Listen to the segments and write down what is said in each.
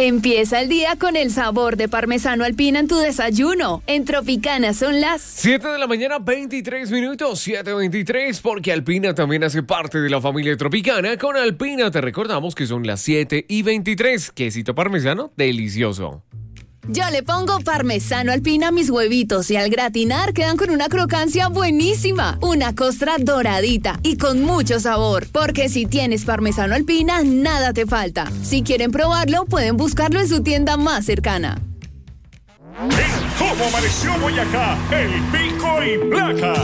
Empieza el día con el sabor de parmesano alpina en tu desayuno. En Tropicana son las 7 de la mañana, 23 minutos, 7:23, porque Alpina también hace parte de la familia Tropicana. Con Alpina te recordamos que son las 7:23. Quesito parmesano, delicioso. Yo le pongo parmesano alpina a mis huevitos y al gratinar quedan con una crocancia buenísima, una costra doradita y con mucho sabor. Porque si tienes parmesano alpina, nada te falta. Si quieren probarlo, pueden buscarlo en su tienda más cercana. En Cómo Amaneció Boyacá, el Pico y Placa.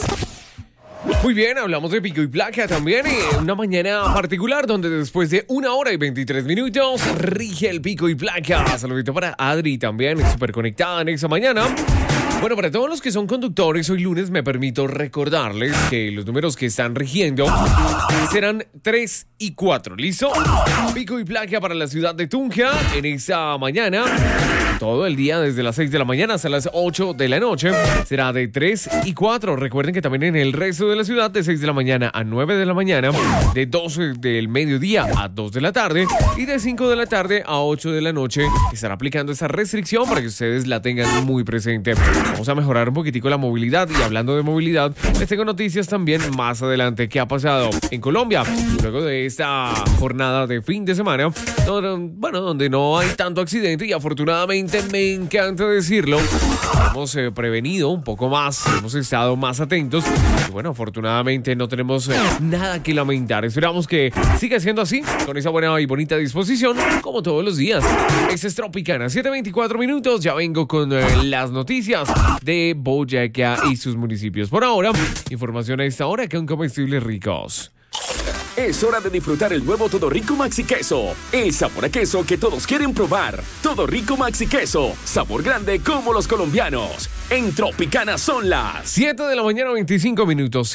Muy bien, hablamos de pico y placa también y una mañana particular donde después de 1 hora y 23 minutos rige el pico y placa. Saludito para Adri también, súper conectada en esa mañana. Bueno, para todos los que son conductores, hoy lunes me permito recordarles que los números que están rigiendo serán 3 y 4. ¿Listo? Pico y placa para la ciudad de Tunja en esa mañana. Todo el día desde las 6 de la mañana hasta las 8 de la noche será de 3 y 4. Recuerden que también en el resto de la ciudad de 6 de la mañana a 9 de la mañana, de 12 del mediodía a 2 de la tarde y de 5 de la tarde a 8 de la noche estará aplicando esa restricción para que ustedes la tengan muy presente. Vamos a mejorar un poquitico la movilidad y hablando de movilidad, les tengo noticias también más adelante. ¿Qué ha pasado en Colombia? Luego de esta jornada de fin de semana, donde no hay tanto accidente y afortunadamente me encanta decirlo, hemos prevenido un poco más, hemos estado más atentos y bueno, afortunadamente no tenemos nada que lamentar. Esperamos que siga siendo así, con esa buena y bonita disposición, como todos los días. Este es Tropicana, 7:24 minutos, ya vengo con las noticias de Boyacá y sus municipios. Por ahora, información a esta hora con comestibles ricos. Es hora de disfrutar el nuevo Todo Rico Maxi Queso. El sabor a queso que todos quieren probar. Todo Rico Maxi Queso. Sabor grande como los colombianos. En Tropicana son las 7 de la mañana, 25 minutos.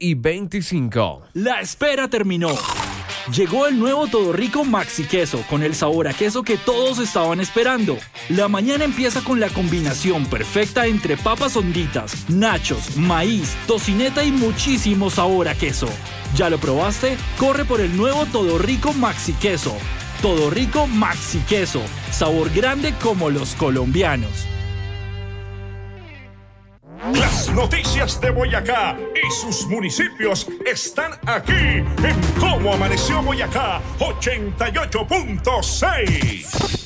7:25. La espera terminó. Llegó el nuevo Todo Rico Maxi Queso con el sabor a queso que todos estaban esperando. La mañana empieza con la combinación perfecta entre papas honditas, nachos, maíz, tocineta y muchísimo sabor a queso. ¿Ya lo probaste? Corre por el nuevo Todo Rico Maxi Queso. Todo Rico Maxi Queso. Sabor grande como los colombianos. Las noticias de Boyacá y sus municipios están aquí en Cómo Amaneció Boyacá 88.6.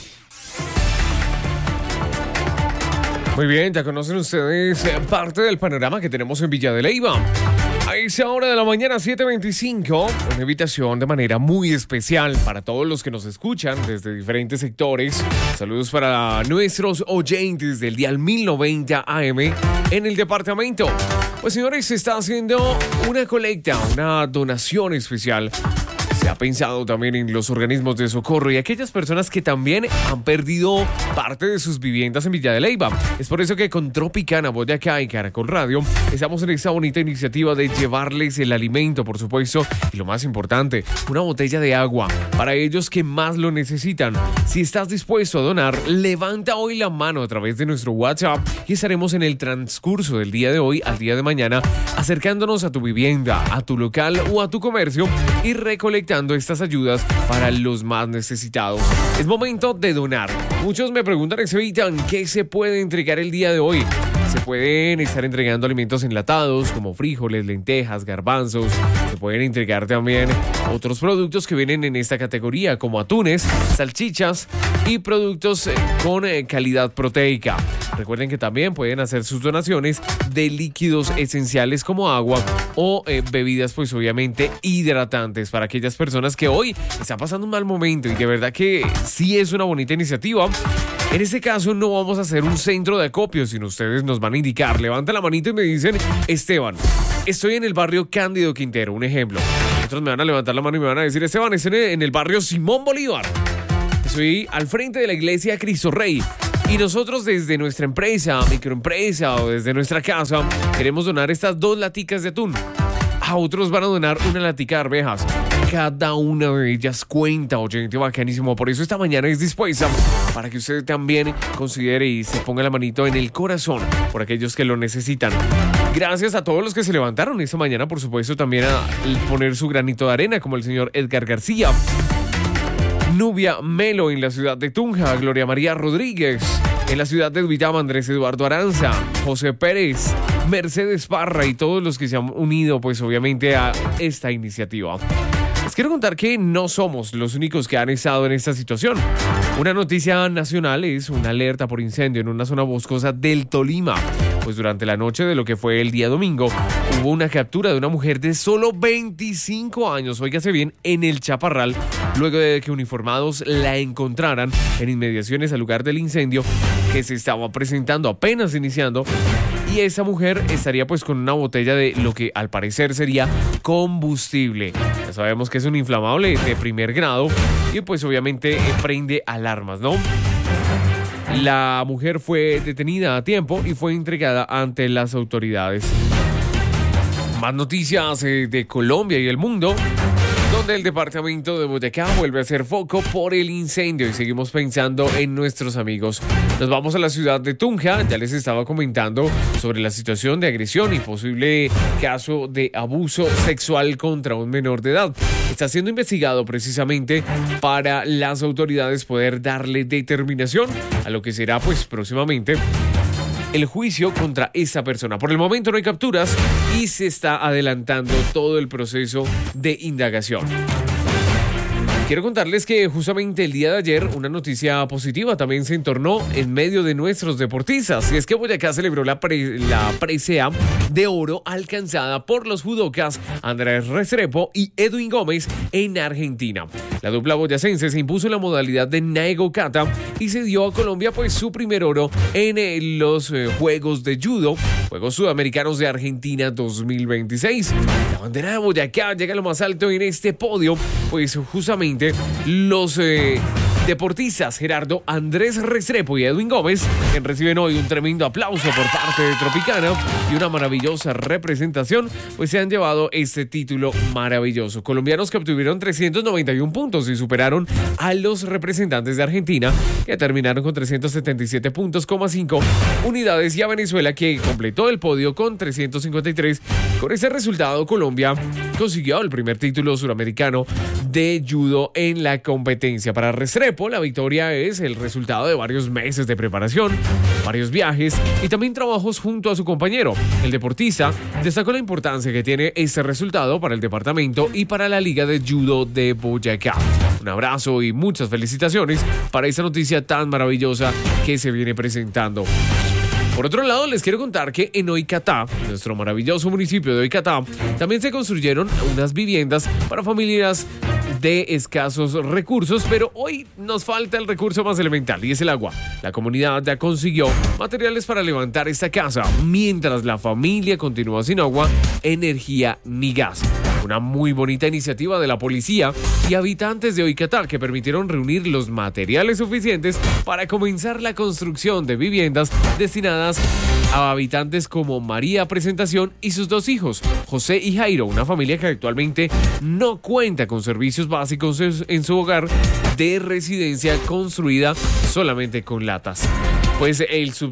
Muy bien, ya conocen ustedes parte del panorama que tenemos en Villa de Leyva. A esa hora de la mañana, 7:25, una invitación de manera muy especial para todos los que nos escuchan desde diferentes sectores. Saludos para nuestros oyentes del dial 1090 AM en el departamento. Pues señores, se está haciendo una colecta, una donación especial. Se ha pensado también en los organismos de socorro y aquellas personas que también han perdido parte de sus viviendas en Villa de Leyva. Es por eso que con Tropicana, Boyacá y Caracol Radio estamos en esta bonita iniciativa de llevarles el alimento, por supuesto, y lo más importante, una botella de agua para ellos que más lo necesitan. Si estás dispuesto a donar, levanta hoy la mano a través de nuestro WhatsApp y estaremos en el transcurso del día de hoy al día de mañana acercándonos a tu vivienda, a tu local o a tu comercio y recolectando estas ayudas para los más necesitados. Es momento de donar. Muchos me preguntan, Exevitan, ¿qué se puede entregar el día de hoy? Se pueden estar entregando alimentos enlatados como frijoles, lentejas, garbanzos. Se pueden entregar también otros productos que vienen en esta categoría como atunes, salchichas y productos con calidad proteica. Recuerden que también pueden hacer sus donaciones de líquidos esenciales como agua o bebidas pues obviamente hidratantes para aquellas personas que hoy están pasando un mal momento y de verdad que sí es una bonita iniciativa. En este caso no vamos a hacer un centro de acopio, sino ustedes nos van a indicar. Levantan la manito y me dicen, Esteban, estoy en el barrio Cándido Quintero, un ejemplo. Otros me van a levantar la mano y me van a decir, Esteban, estoy en el barrio Simón Bolívar. Estoy al frente de la iglesia Cristo Rey. Y nosotros desde nuestra empresa, microempresa o desde nuestra casa queremos donar estas 2 laticas de atún. A otros van a donar una latica de arvejas. Cada una de ellas cuenta, oyente bacanísimo. Por eso esta mañana es dispuesta para que usted también considere y se ponga la manito en el corazón por aquellos que lo necesitan. Gracias a todos los que se levantaron esta mañana, por supuesto, también a poner su granito de arena, como el señor Edgar García. Nubia Melo en la ciudad de Tunja, Gloria María Rodríguez en la ciudad de Duitama, Andrés Eduardo Aranza, José Pérez, Mercedes Parra y todos los que se han unido pues obviamente a esta iniciativa. Les quiero contar que no somos los únicos que han estado en esta situación. Una noticia nacional es una alerta por incendio en una zona boscosa del Tolima. Pues durante la noche de lo que fue el día domingo, hubo una captura de una mujer de solo 25 años, óigase bien, en el Chaparral, luego de que uniformados la encontraran en inmediaciones al lugar del incendio que se estaba presentando, apenas iniciando. Y esa mujer estaría pues con una botella de lo que al parecer sería combustible. Ya sabemos que es un inflamable de primer grado y pues obviamente prende alarmas, ¿no? La mujer fue detenida a tiempo y fue entregada ante las autoridades. Más noticias de Colombia y el mundo, donde el departamento de Boyacá vuelve a ser foco por el incendio y seguimos pensando en nuestros amigos. Nos vamos a la ciudad de Tunja, ya les estaba comentando sobre la situación de agresión y posible caso de abuso sexual contra un menor de edad. Está siendo investigado precisamente para las autoridades poder darle determinación a lo que será pues próximamente el juicio contra esa persona. Por el momento no hay capturas y se está adelantando todo el proceso de indagación. Quiero contarles que justamente el día de ayer una noticia positiva también se entornó en medio de nuestros deportistas. Y es que Boyacá celebró la presea de oro alcanzada por los judocas Andrés Restrepo y Edwin Gómez en Argentina. La dupla boyacense se impuso en la modalidad de Naego Kata y se dio a Colombia pues su primer oro en los Juegos de Judo, Juegos Sudamericanos de Argentina 2026. La bandera de Boyacá llega a lo más alto en este podio, pues justamente los deportistas Gerardo Andrés Restrepo y Edwin Gómez, que reciben hoy un tremendo aplauso por parte de Tropicana y una maravillosa representación, pues se han llevado este título maravilloso. Colombianos que obtuvieron 391 puntos y superaron a los representantes de Argentina, que terminaron con 377 puntos, 5 unidades, y a Venezuela, que completó el podio con 353. Con ese resultado, Colombia consiguió el primer título suramericano de judo en la competencia. Para Restrepo, la victoria es el resultado de varios meses de preparación, varios viajes y también trabajos junto a su compañero. El deportista destacó la importancia que tiene este resultado para el departamento y para la Liga de Judo de Boyacá. Un abrazo y muchas felicitaciones para esta noticia tan maravillosa que se viene presentando. Por otro lado, les quiero contar que en Oicatá, nuestro maravilloso municipio de Oicatá, también se construyeron unas viviendas para familias de escasos recursos, pero hoy nos falta el recurso más elemental y es el agua. La comunidad ya consiguió materiales para levantar esta casa, mientras la familia continúa sin agua, energía ni gas. Una muy bonita iniciativa de la policía y habitantes de Oicatá que permitieron reunir los materiales suficientes para comenzar la construcción de viviendas destinadas a habitantes como María Presentación y sus 2 hijos, José y Jairo, una familia que actualmente no cuenta con servicios básicos en su hogar de residencia construida solamente con latas. Pues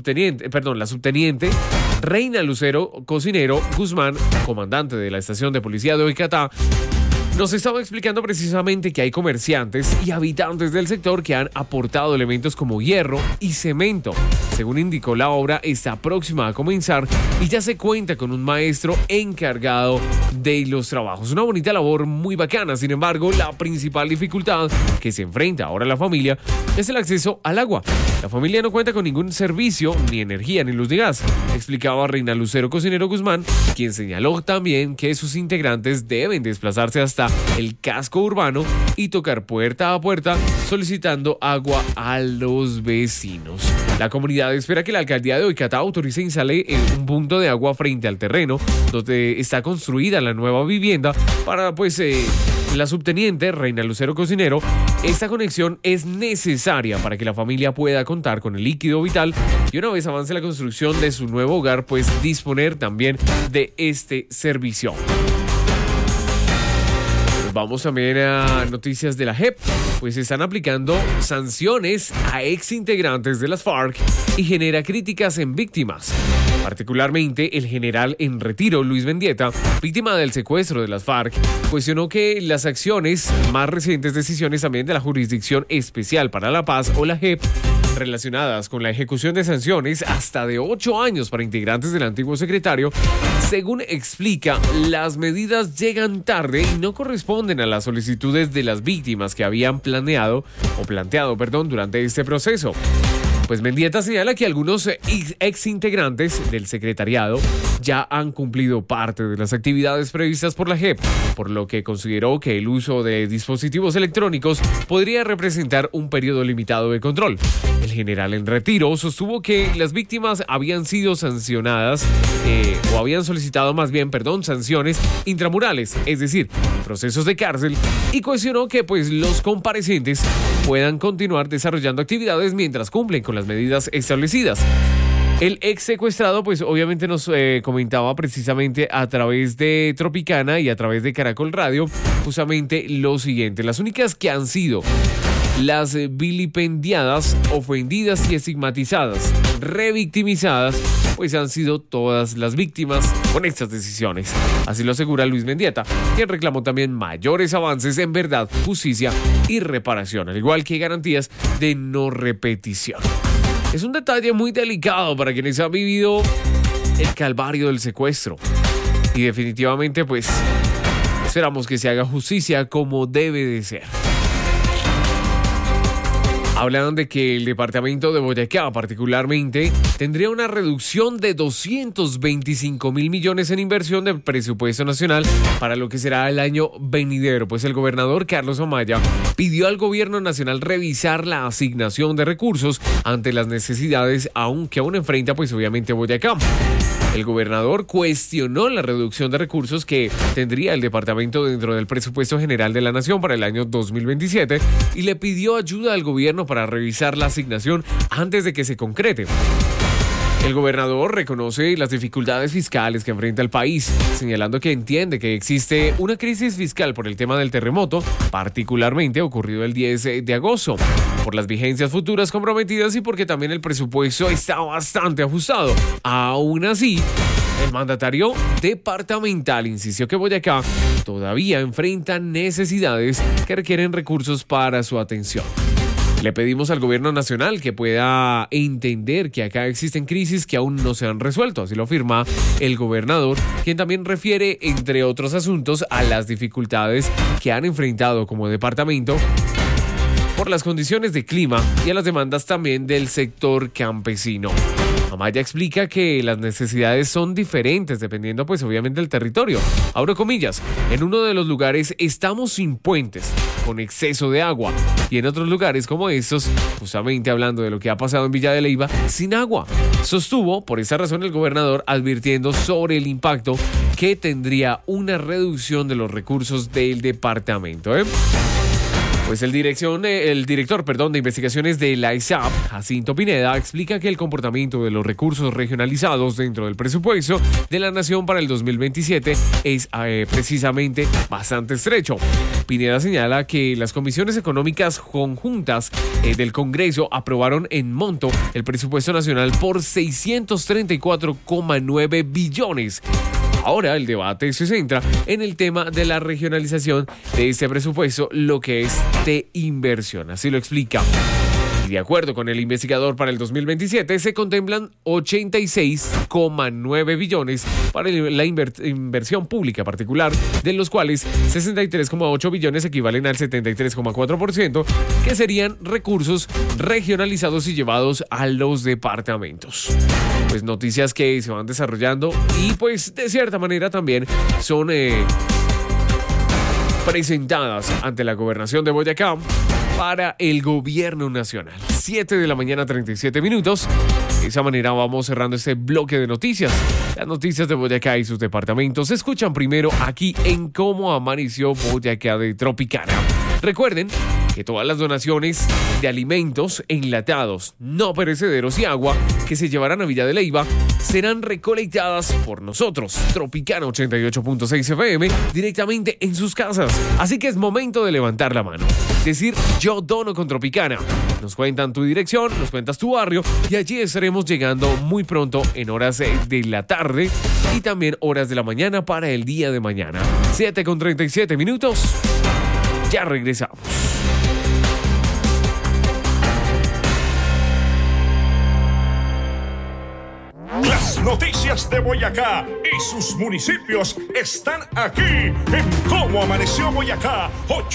la subteniente Reina Lucero Cocinero Guzmán, comandante de la estación de policía de Oicatá, nos estaba explicando precisamente que hay comerciantes y habitantes del sector que han aportado elementos como hierro y cemento. Según indicó, la obra está próxima a comenzar y ya se cuenta con un maestro encargado de los trabajos. Una bonita labor muy bacana. Sin embargo, la principal dificultad que se enfrenta ahora la familia es el acceso al agua. La familia no cuenta con ningún servicio, ni energía, ni luz ni gas, explicaba Reina Lucero Cocinero Guzmán, quien señaló también que sus integrantes deben desplazarse hasta el casco urbano y tocar puerta a puerta solicitando agua a los vecinos. La comunidad espera que la alcaldía de Oicatá autorice e instale un punto de agua frente al terreno donde está construida la nueva vivienda para la subteniente Reina Lucero Cocinero. Esta conexión es necesaria para que la familia pueda contar con el líquido vital y una vez avance la construcción de su nuevo hogar, pues disponer también de este servicio. Vamos también a noticias de la JEP, pues están aplicando sanciones a exintegrantes de las FARC y genera críticas en víctimas. Particularmente, el general en retiro, Luis Mendieta, víctima del secuestro de las FARC, cuestionó que las acciones, más recientes decisiones también de la Jurisdicción Especial para la Paz o la JEP, relacionadas con la ejecución de sanciones hasta de 8 años para integrantes del antiguo secretario, según explica, las medidas llegan tarde y no corresponden a las solicitudes de las víctimas que habían planteado durante este proceso. Pues Mendieta señala que algunos exintegrantes del secretariado ya han cumplido parte de las actividades previstas por la JEP, por lo que consideró que el uso de dispositivos electrónicos podría representar un periodo limitado de control. El general en retiro sostuvo que las víctimas habían sido sancionadas habían solicitado sanciones intramurales, es decir, procesos de cárcel, y cuestionó que pues los comparecientes puedan continuar desarrollando actividades mientras cumplen con las medidas establecidas. El ex secuestrado, pues obviamente nos comentaba precisamente a través de Tropicana y a través de Caracol Radio, justamente lo siguiente: las únicas que han sido las vilipendiadas, ofendidas y estigmatizadas, revictimizadas, pues han sido todas las víctimas con estas decisiones. Así lo asegura Luis Mendieta, quien reclamó también mayores avances en verdad, justicia y reparación, al igual que garantías de no repetición. Es un detalle muy delicado para quienes han vivido el calvario del secuestro. Y definitivamente, pues, esperamos que se haga justicia como debe de ser. Hablan de que el departamento de Boyacá, particularmente, tendría una reducción de 225.000 millones en inversión del presupuesto nacional para lo que será el año venidero. Pues el gobernador Carlos Amaya pidió al gobierno nacional revisar la asignación de recursos ante las necesidades que aún enfrenta, pues obviamente, Boyacá. El gobernador cuestionó la reducción de recursos que tendría el departamento dentro del presupuesto general de la nación para el año 2027 y le pidió ayuda al gobierno para revisar la asignación antes de que se concrete. El gobernador reconoce las dificultades fiscales que enfrenta el país, señalando que entiende que existe una crisis fiscal por el tema del terremoto, particularmente ocurrido el 10 de agosto, por las vigencias futuras comprometidas y porque también el presupuesto está bastante ajustado. Aún así, el mandatario departamental insistió que Boyacá todavía enfrenta necesidades que requieren recursos para su atención. Le pedimos al gobierno nacional que pueda entender que acá existen crisis que aún no se han resuelto, así lo afirma el gobernador, quien también refiere, entre otros asuntos, a las dificultades que han enfrentado como departamento por las condiciones de clima y a las demandas también del sector campesino. Amaya explica que las necesidades son diferentes dependiendo, pues obviamente, del territorio. Abro comillas, en uno de los lugares estamos sin puentes, con exceso de agua, y en otros lugares como estos, justamente hablando de lo que ha pasado en Villa de Leyva, sin agua. Sostuvo, por esa razón, el gobernador advirtiendo sobre el impacto que tendría una reducción de los recursos del departamento. Pues el director de investigaciones de la ISAP, Jacinto Pineda, explica que el comportamiento de los recursos regionalizados dentro del presupuesto de la nación para el 2027 es precisamente bastante estrecho. Pineda señala que las comisiones económicas conjuntas del Congreso aprobaron en monto el presupuesto nacional por 634,9 billones. Ahora el debate se centra en el tema de la regionalización de este presupuesto, lo que es de inversión. Así lo explica. Y de acuerdo con el investigador, para el 2027 se contemplan 86,9 billones para la inversión pública particular, de los cuales 63,8 billones equivalen al 73,4%, que serían recursos regionalizados y llevados a los departamentos. Pues noticias que se van desarrollando y pues de cierta manera también son presentadas ante la gobernación de Boyacá para el gobierno nacional. 7 de la mañana, 37 minutos. De esa manera vamos cerrando este bloque de noticias. Las noticias de Boyacá y sus departamentos se escuchan primero aquí en Cómo Amaneció Boyacá de Tropicana. Recuerden que todas las donaciones de alimentos enlatados, no perecederos y agua que se llevarán a Villa de Leyva serán recolectadas por nosotros, Tropicana 88.6 FM, directamente en sus casas. Así que es momento de levantar la mano. decir yo dono con Tropicana. Nos cuentan tu dirección, nos cuentas tu barrio y allí estaremos llegando muy pronto en horas de la tarde y también horas de la mañana para el día de mañana. 7:37. Ya regresamos. Las noticias de Boyacá y sus municipios están aquí en Cómo Amaneció Boyacá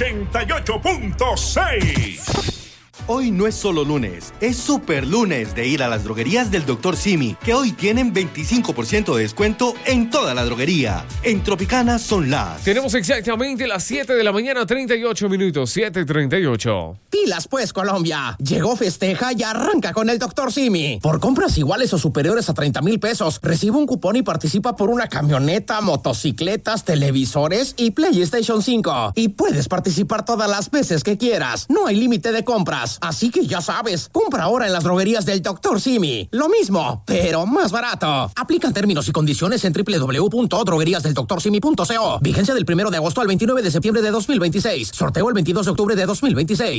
88.6. Hoy no es solo lunes, es super lunes de ir a las droguerías del Dr. Simi, que hoy tienen 25% de descuento en toda la droguería. En Tropicana son las... Tenemos exactamente las 7 de la mañana, 38 minutos, 7:38. Pilas pues, Colombia. Llegó Festeja y arranca con el Dr. Simi. Por compras iguales o superiores a 30,000 pesos, recibe un cupón y participa por una camioneta, motocicletas, televisores y PlayStation 5. Y puedes participar todas las veces que quieras. No hay límite de compras. Así que ya sabes, compra ahora en las droguerías del Dr. Simi. Lo mismo, pero más barato. Aplican términos y condiciones en www.drogueriasdeldoctorsimi.co. Vigencia del 1 de agosto al 29 de septiembre de 2026. Sorteo el 22 de octubre de 2026.